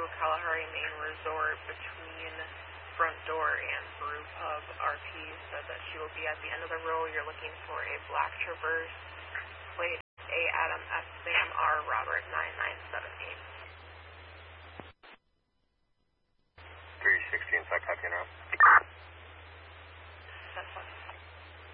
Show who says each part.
Speaker 1: Kalahari Main Resort between front door and brew pub. RP said that she will be at the end of the row. You're looking for a black Traverse, plate A Adam F Sam R Robert 996.